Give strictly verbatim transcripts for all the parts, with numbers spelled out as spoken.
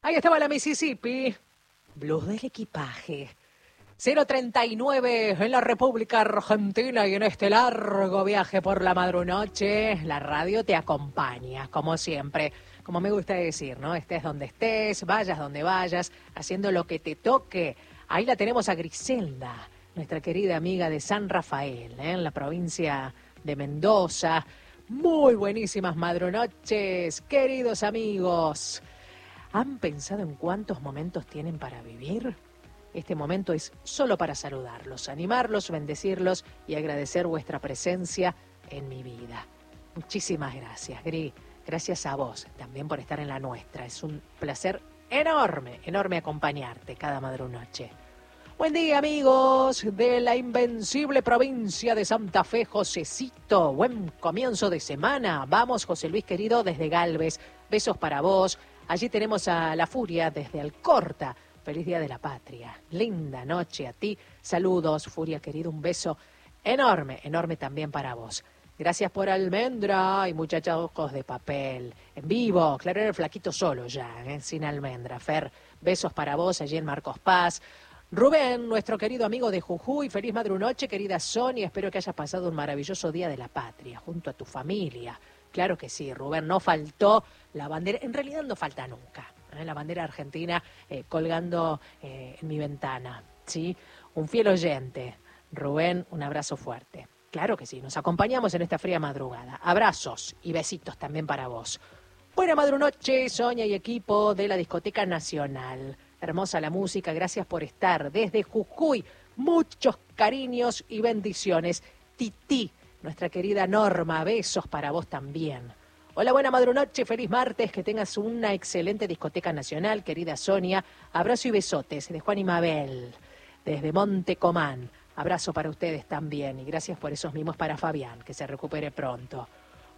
Ahí estaba la Mississippi. Blues del equipaje. cero treinta y nueve en la República Argentina y en este largo viaje por la madrunoche, la radio te acompaña, como siempre. Como me gusta decir, ¿no? Estés donde estés, vayas donde vayas, haciendo lo que te toque. Ahí la tenemos a Griselda, nuestra querida amiga de San Rafael, ¿eh? En la provincia de Mendoza. Muy buenísimas madrunoches, queridos amigos. ¿Han pensado en cuántos momentos tienen para vivir? Este momento es solo para saludarlos, animarlos, bendecirlos y agradecer vuestra presencia en mi vida. Muchísimas gracias, Gri. Gracias a vos también por estar en la nuestra. Es un placer enorme, enorme acompañarte cada madrunoche. Buen día, amigos de la invencible provincia de Santa Fe, Josecito. Buen comienzo de semana. Vamos, José Luis querido, desde Galvez. Besos para vos. Allí tenemos a La Furia desde Alcorta. Feliz Día de la Patria. Linda noche a ti. Saludos, Furia querido. Un beso enorme, enorme también para vos. Gracias por almendra y muchachos ojos de papel. En vivo, claro, era el flaquito solo ya, ¿eh? Sin almendra. Fer, besos para vos allí en Marcos Paz. Rubén, nuestro querido amigo de Jujuy, feliz madrunoche, querida Sonia. Espero que hayas pasado un maravilloso Día de la Patria junto a tu familia. Claro que sí, Rubén, no faltó la bandera, en realidad no falta nunca, ¿eh? La bandera argentina eh, colgando eh, en mi ventana, ¿sí? Un fiel oyente. Rubén, un abrazo fuerte. Claro que sí, nos acompañamos en esta fría madrugada. Abrazos y besitos también para vos. Buena madrunoche, Sonia y equipo de la Discoteca Nacional. Hermosa la música, gracias por estar. Desde Jujuy, muchos cariños y bendiciones. Tití, nuestra querida Norma, besos para vos también. Hola, buena madrunoche, feliz martes, que tengas una excelente Discoteca Nacional, querida Sonia. Abrazo y besotes de Juan y Mabel, desde Monte Comán. Abrazo para ustedes también y gracias por esos mimos para Fabián, que se recupere pronto.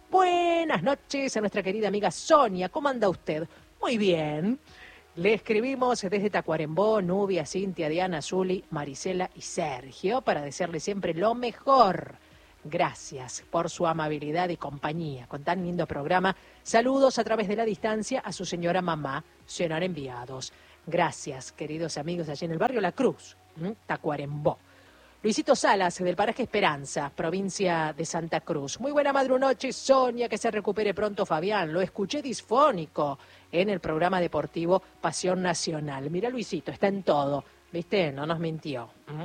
Buenas noches a nuestra querida amiga Sonia, ¿cómo anda usted? Muy bien. Le escribimos desde Tacuarembó, Nubia, Cintia, Diana, Zuli, Marisela y Sergio para desearle siempre lo mejor. Gracias por su amabilidad y compañía con tan lindo programa. Saludos a través de la distancia a su señora mamá. Serán enviados. Gracias, queridos amigos, allí en el barrio La Cruz, ¿m? Tacuarembó. Luisito Salas, del paraje Esperanza, provincia de Santa Cruz. Muy buena madrunoche, Sonia, que se recupere pronto Fabián. Lo escuché disfónico en el programa deportivo Pasión Nacional. Mira, Luisito, está en todo. ¿Viste? No nos mintió. ¿Mm?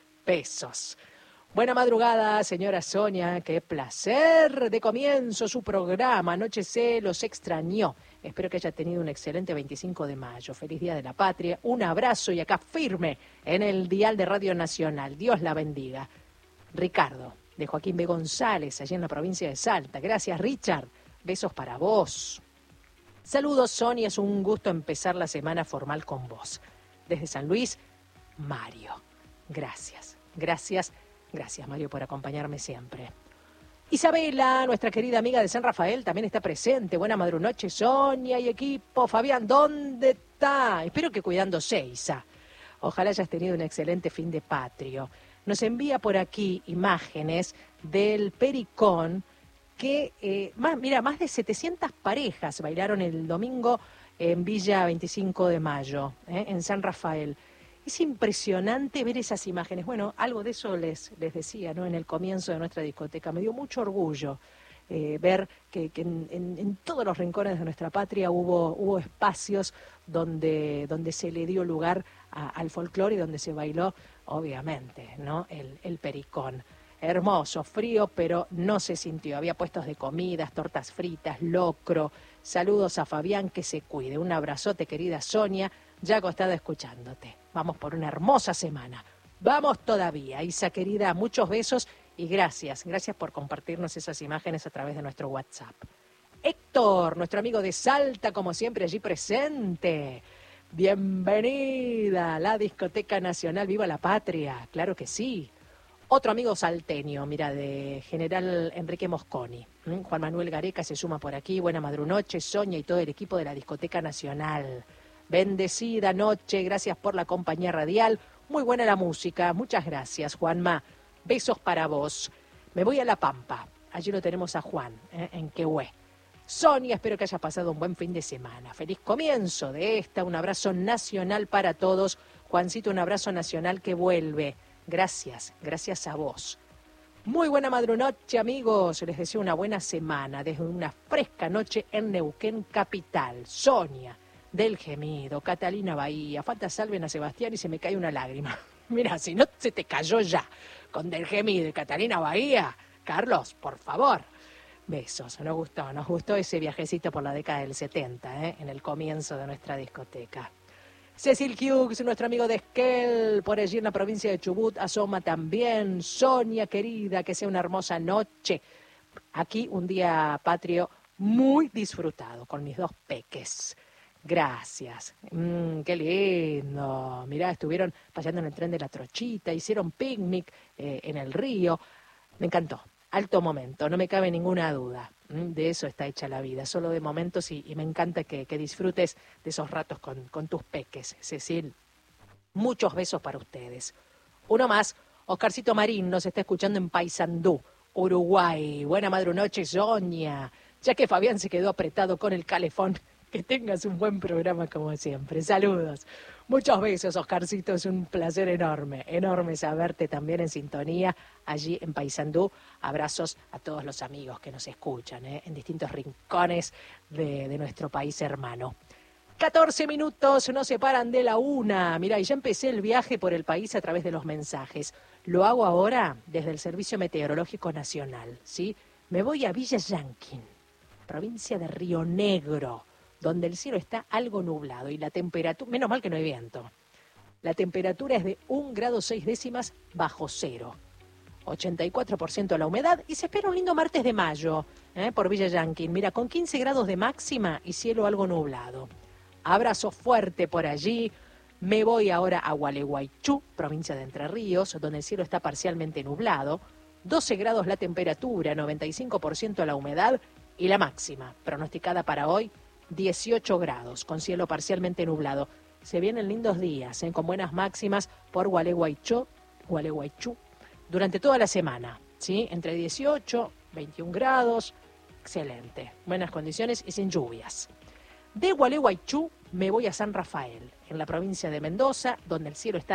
Besos. Buena madrugada, señora Sonia. Qué placer de comienzo su programa. Anoche se los extrañó. Espero que haya tenido un excelente veinticinco de mayo. Feliz Día de la Patria. Un abrazo y acá firme en el dial de Radio Nacional. Dios la bendiga. Ricardo, de Joaquín B. González, allí en la provincia de Salta. Gracias, Richard. Besos para vos. Saludos, Sonia. Es un gusto empezar la semana formal con vos. Desde San Luis, Mario. Gracias, gracias, gracias, Mario, por acompañarme siempre. Isabela, nuestra querida amiga de San Rafael, también está presente. Buena madrunoche, Sonia y equipo. Fabián, ¿dónde está? Espero que cuidándose, Isa. Ojalá hayas tenido un excelente fin de patrio. Nos envía por aquí imágenes del Pericón que, eh, más, mira, más de setecientas parejas bailaron el domingo en Villa veinticinco de mayo, ¿eh? En San Rafael. Es impresionante ver esas imágenes. Bueno, algo de eso les, les decía, ¿no? En el comienzo de nuestra discoteca. Me dio mucho orgullo eh, ver que, que en, en, en todos los rincones de nuestra patria hubo, hubo espacios donde, donde se le dio lugar a, al folclore y donde se bailó, obviamente, ¿no? El, el pericón. Hermoso, frío, pero no se sintió. Había puestos de comidas, tortas fritas, locro. Saludos a Fabián, que se cuide. Un abrazote, querida Sonia, ya acostada escuchándote. Vamos por una hermosa semana. Vamos todavía. Isa, querida, muchos besos y gracias. Gracias por compartirnos esas imágenes a través de nuestro WhatsApp. Héctor, nuestro amigo de Salta, como siempre, allí presente. Bienvenida a la Discoteca Nacional. ¡Viva la Patria! Claro que sí. Otro amigo salteño, mira, de General Enrique Mosconi. ¿Mm? Juan Manuel Gareca se suma por aquí. Buena madrunoche, Sonia y todo el equipo de la Discoteca Nacional. Bendecida noche, gracias por la compañía radial. Muy buena la música, muchas gracias, Juanma. Besos para vos. Me voy a La Pampa. Allí lo tenemos a Juan, ¿eh? En Quehue. Sonia, espero que hayas pasado un buen fin de semana. Feliz comienzo de esta. Un abrazo nacional para todos. Juancito, un abrazo nacional que vuelve. Gracias, gracias a vos. Muy buena madrunoche, amigos. Les deseo una buena semana desde una fresca noche en Neuquén Capital. Sonia, del Gemido, Catalina Bahía. Falta salven a Sebastián y se me cae una lágrima. Mira, si no se te cayó ya con Del Gemido y Catalina Bahía. Carlos, por favor. Besos, nos gustó, nos gustó ese viajecito por la década del setenta, ¿eh? En el comienzo de nuestra discoteca. Cecil Hughes, nuestro amigo de Esquel, por allí en la provincia de Chubut, asoma también. Sonia, querida, que sea una hermosa noche. Aquí un día patrio muy disfrutado con mis dos peques. Gracias. Mm, qué lindo. Mirá, estuvieron paseando en el tren de la Trochita, hicieron picnic eh, en el río. Me encantó. Alto momento, no me cabe ninguna duda. De eso está hecha la vida, solo de momentos y, y me encanta que, que disfrutes de esos ratos con, con tus peques, Cecil. Muchos besos para ustedes. Uno más, Oscarcito Marín nos está escuchando en Paysandú, Uruguay. Buena madrunoche, Sonia. Ya que Fabián se quedó apretado con el calefón, que tengas un buen programa como siempre. Saludos. Muchos besos, Oscarcito. Es un placer enorme, enorme saberte también en sintonía allí en Paysandú. Abrazos a todos los amigos que nos escuchan ¿eh? en distintos rincones de, de nuestro país hermano. catorce minutos nos separan de la una. Mirá, y ya empecé el viaje por el país a través de los mensajes. Lo hago ahora desde el Servicio Meteorológico Nacional, ¿sí? Me voy a Villa Llanquín, provincia de Río Negro, donde el cielo está algo nublado y la temperatura, menos mal que no hay viento, la temperatura es de un grado seis décimas bajo cero, ochenta y cuatro por ciento la humedad y se espera un lindo martes de mayo ¿eh? por Villa Llanquín, mira, con quince grados de máxima y cielo algo nublado. Abrazo fuerte por allí. Me voy ahora a Gualeguaychú, provincia de Entre Ríos, donde el cielo está parcialmente nublado, doce grados la temperatura, noventa y cinco por ciento la humedad y la máxima pronosticada para hoy, dieciocho grados, con cielo parcialmente nublado. Se vienen lindos días, ¿eh? con buenas máximas por Gualeguaychú, Gualeguaychú durante toda la semana, ¿sí? Entre dieciocho, veintiún grados, excelente, buenas condiciones y sin lluvias. De Gualeguaychú me voy a San Rafael, en la provincia de Mendoza, donde el cielo está